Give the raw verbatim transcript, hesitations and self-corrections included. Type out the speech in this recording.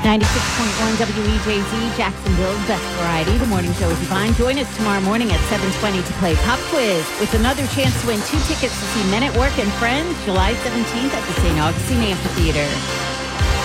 ninety-six point one W E J Z, Jacksonville's best variety. The morning show is divine. Join us tomorrow morning at seven twenty to play Pop Quiz with another chance to win two tickets to see Men at Work and Friends July seventeenth at the Saint Augustine Amphitheater.